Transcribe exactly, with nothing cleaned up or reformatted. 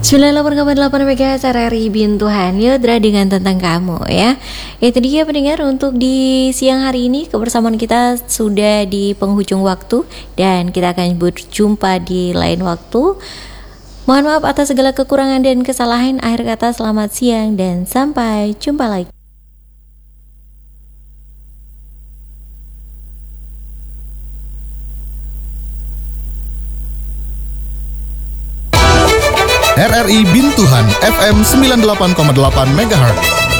sembilan puluh delapan koma delapan MHz R R I Bintuhan Yodra dengan Tentang Kamu ya. Itu dia pendengar untuk di siang hari ini kebersamaan kita sudah di penghujung waktu dan kita akan berjumpa di lain waktu. Mohon maaf atas segala kekurangan dan kesalahan. Akhir kata selamat siang dan sampai jumpa lagi. R R I Bintuhan F M sembilan puluh delapan koma delapan MHz.